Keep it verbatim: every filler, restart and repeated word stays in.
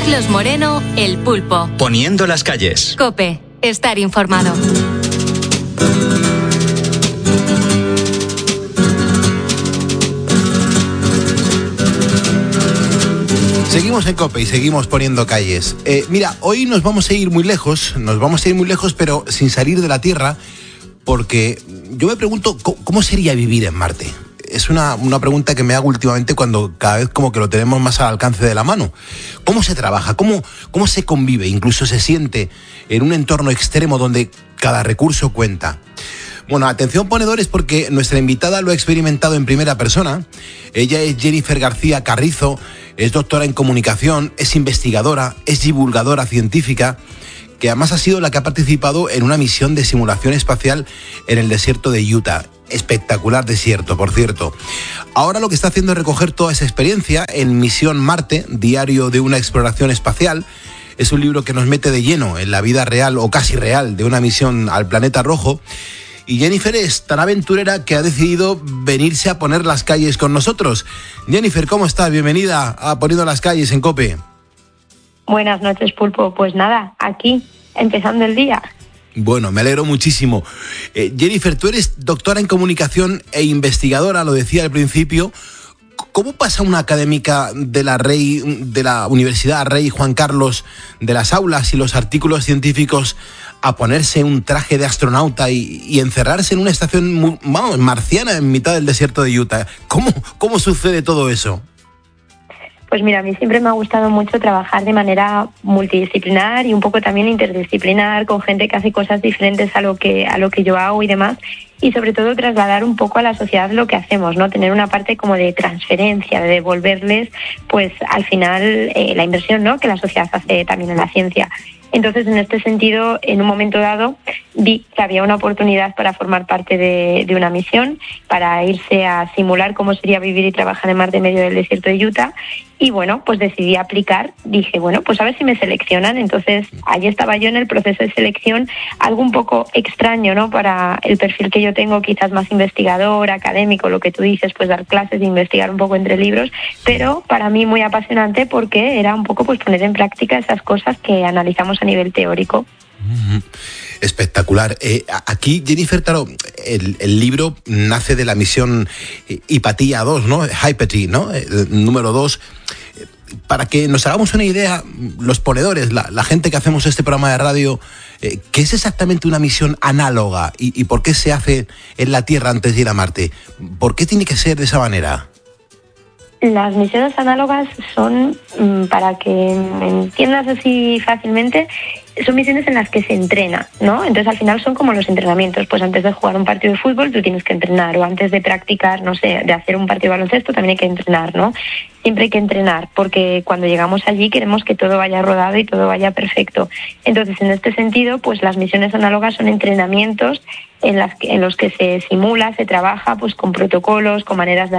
Carlos Moreno, El Pulpo. Poniendo las calles. COPE. Estar informado. Seguimos en COPE y seguimos poniendo calles. Eh, mira, hoy nos vamos a ir muy lejos, nos vamos a ir muy lejos, pero sin salir de la Tierra, porque yo me pregunto, ¿cómo sería vivir en Marte? Es una, una pregunta que me hago últimamente cuando cada vez como que lo tenemos más al alcance de la mano. ¿Cómo se trabaja? ¿Cómo, cómo se convive? Incluso se siente en un entorno extremo donde cada recurso cuenta. Bueno, atención ponedores, porque nuestra invitada lo ha experimentado en primera persona. Ella es Jennifer García Carrizo, es doctora en comunicación, es investigadora, es divulgadora científica, que además ha sido la que ha participado en una misión de simulación espacial en el desierto de Utah. Espectacular desierto, por cierto. Ahora lo que está haciendo es recoger toda esa experiencia en Misión Marte, diario de una exploración espacial. Es un libro que nos mete de lleno en la vida real o casi real de una misión al planeta rojo. Y Jennifer es tan aventurera que ha decidido venirse a poner las calles con nosotros. Jennifer, ¿cómo estás? Bienvenida a Poniendo las calles en COPE. Buenas noches, Pulpo. Pues nada, aquí, empezando el día. Bueno, me alegro muchísimo. Eh, Jennifer, tú eres doctora en comunicación e investigadora, lo decía al principio. ¿Cómo pasa una académica de la Rey, de la Universidad Rey Juan Carlos, de las aulas y los artículos científicos, a ponerse un traje de astronauta y, y encerrarse en una estación, vamos, marciana en mitad del desierto de Utah? ¿Cómo, cómo sucede todo eso? Pues mira, a mí siempre me ha gustado mucho trabajar de manera multidisciplinar y un poco también interdisciplinar, con gente que hace cosas diferentes a lo que, a lo que yo hago y demás. Y sobre todo trasladar un poco a la sociedad lo que hacemos, ¿no? Tener una parte como de transferencia, de devolverles, pues al final, eh, la inversión, ¿no?, que la sociedad hace también en la ciencia. Entonces, en este sentido, en un momento dado, vi que había una oportunidad para formar parte de, de una misión, para irse a simular cómo sería vivir y trabajar en Marte en medio del desierto de Utah. Y bueno, pues decidí aplicar. Dije, bueno, pues a ver si me seleccionan. Entonces, ahí estaba yo en el proceso de selección, algo un poco extraño, ¿no?, para el perfil que yo tengo, quizás más investigador, académico, lo que tú dices, pues dar clases, investigar un poco entre libros, pero para mí muy apasionante porque era un poco pues poner en práctica esas cosas que analizamos a nivel teórico. Espectacular. Eh, aquí, Jennifer, claro, el, el libro nace de la misión Hipatia dos, ¿no? Hypatia, ¿no? El número dos. Para que nos hagamos una idea, los ponedores, la, la gente que hacemos este programa de radio, eh, ¿qué es exactamente una misión análoga y, y por qué se hace en la Tierra antes de ir a Marte? ¿Por qué tiene que ser de esa manera? Las misiones análogas son, para que me entiendas así fácilmente, son misiones en las que se entrena, ¿no? Entonces al final son como los entrenamientos, pues antes de jugar un partido de fútbol tú tienes que entrenar, o antes de practicar, no sé, de hacer un partido de baloncesto también hay que entrenar, ¿no? Siempre hay que entrenar, porque cuando llegamos allí queremos que todo vaya rodado y todo vaya perfecto. Entonces, en este sentido, pues las misiones análogas son entrenamientos en las que, en los que se simula, se trabaja pues con protocolos, con maneras de